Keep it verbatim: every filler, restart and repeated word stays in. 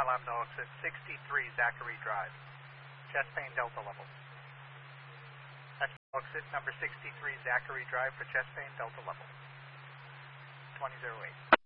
Skylab Nox at sixty-three Zachary Drive. Chest pain delta level. Nox at number sixty-three Zachary Drive for chest pain delta level. twenty oh eight.